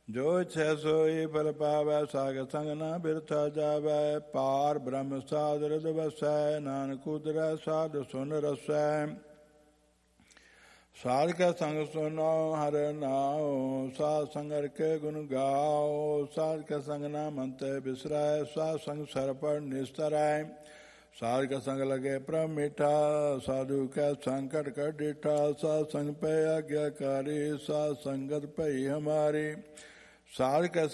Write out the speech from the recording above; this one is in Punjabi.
ਜੋ ਇਛੈ ਸੋਈ ਫਲ ਪਾਵੈ, ਸਾਗਤ ਸੰਗ ਨਾ ਬਿਰਥਾ ਜਾਵੈ। ਪਾਰ ਬ੍ਰਹਮ ਸਾਧ ਰਿਦ ਵਸੈ, ਨਾਨਕ ਉਤਰੈ ਸਾਧ ਸੁਨ ਰਸੈ। ਸਾਧ ਕੈ ਸੰਗ ਸੁਨੋ ਹਰਿ ਨਾਉ, ਸਾਧ ਸੰਗ ਹਰਿ ਕੇ ਗੁਣ ਗਾਓ। ਸਾਧ ਕੈ ਸੰਗ ਨਾ ਮੰਤੈ ਬਿਸਰੈ, ਸਾਧ ਸੰਗ ਸਰ ਪਰ ਨਿਸਤਰੈ। ਸਾਧ ਕੈ ਸੰਗ ਲਗੇ ਪ੍ਰਭ ਮੀਠਾ, ਸਾਧੂ ਕੈ ਸੰਗ ਕਟ ਕਟ ਡਿਠਾ। ਸਾਧ ਸੰਗ ਪੈ ਆਗਿਆਕਾਰੀ, ਸਾਧ ਸੰਗਤ ਭਈ ਹਮਾਰੀ। ਸਾਧ ਕੈ